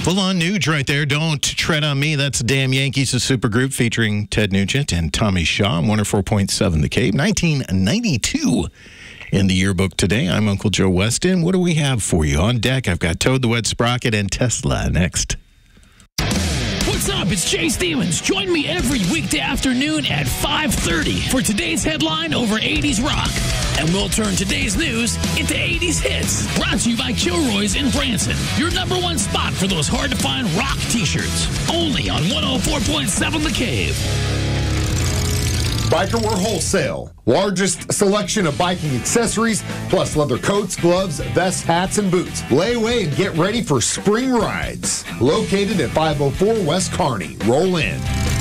Full on Nuge right there. Don't tread on me. That's Damn Yankees, a supergroup featuring Ted Nugent and Tommy Shaw on 104.7 The Cave. 1992 in the yearbook today. I'm Uncle Joe Weston. What do we have for you on deck? I've got Toad the Wet Sprocket and Tesla next. What's up? It's Jay Stevens. Join me every weekday afternoon at 5:30 for today's headline over 80s rock. And we'll turn today's news into 80s hits. Brought to you by Kilroy's in Branson. Your number one spot for those hard-to-find rock t-shirts. Only on 104.7 The Cave. Biker Wear Wholesale. Largest selection of biking accessories, plus leather coats, gloves, vests, hats, and boots. Lay away and get ready for spring rides. Located at 504 West Kearney. Roll in.